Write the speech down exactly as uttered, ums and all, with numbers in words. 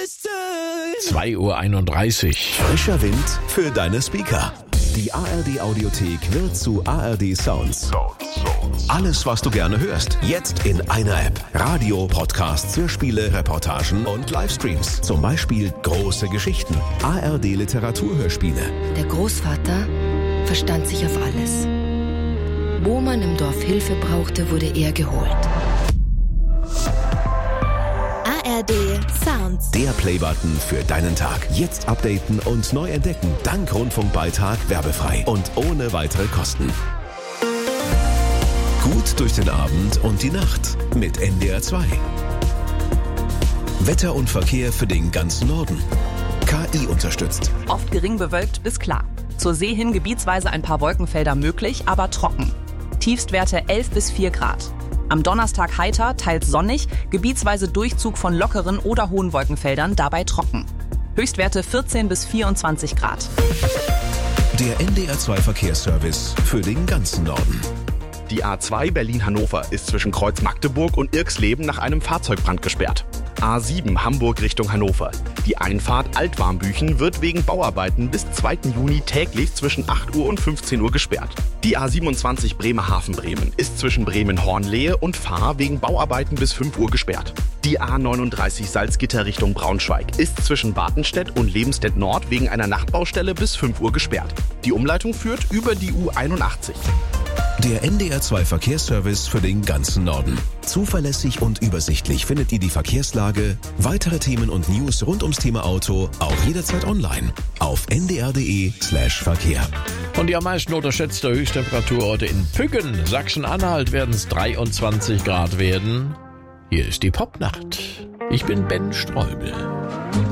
zwei Uhr einunddreißig. Frischer Wind für deine Speaker. Die A R D-Audiothek wird zu A R D Sounds. Alles, was du gerne hörst, jetzt in einer App. Radio, Podcasts, Hörspiele, Reportagen und Livestreams. Zum Beispiel Große Geschichten, A R D-Literaturhörspiele. Der Großvater verstand sich auf alles. Wo man im Dorf Hilfe brauchte, wurde er geholt. A R D Sounds. Der Playbutton für deinen Tag. Jetzt updaten und neu entdecken. Dank Rundfunkbeitrag werbefrei und ohne weitere Kosten. Gut durch den Abend und die Nacht mit N D R zwei. Wetter und Verkehr für den ganzen Norden. K I unterstützt. Oft gering bewölkt bis klar. Zur See hin gebietsweise ein paar Wolkenfelder möglich, aber trocken. Tiefstwerte elf bis vier Grad. Am Donnerstag heiter, teils sonnig, gebietsweise Durchzug von lockeren oder hohen Wolkenfeldern, dabei trocken. Höchstwerte vierzehn bis vierundzwanzig Grad. Der N D R zwei Verkehrsservice für den ganzen Norden. Die A zwei Berlin-Hannover ist zwischen Kreuz Magdeburg und Irxleben nach einem Fahrzeugbrand gesperrt. A sieben Hamburg Richtung Hannover. Die Einfahrt Altwarmbüchen wird wegen Bauarbeiten bis zweiten Juni täglich zwischen acht Uhr und fünfzehn Uhr gesperrt. Die A siebenundzwanzig Bremerhaven-Bremen ist zwischen Bremen-Hornlehe und Fahr wegen Bauarbeiten bis fünf Uhr gesperrt. Die A neununddreißig Salzgitter Richtung Braunschweig ist zwischen Bartenstedt und Lebenstedt Nord wegen einer Nachtbaustelle bis fünf Uhr gesperrt. Die Umleitung führt über die U einundachtzig. Der N D R zwei Verkehrsservice für den ganzen Norden. Zuverlässig und übersichtlich findet ihr die Verkehrslage, weitere Themen und News rund ums Thema Auto auch jederzeit online auf n d r punkt d e slash verkehr. Und die am meisten unterschätzte Höchsttemperaturorte in Püggen, Sachsen-Anhalt, werden es dreiundzwanzig Grad werden. Hier ist die Popnacht. Ich bin Ben Streubel.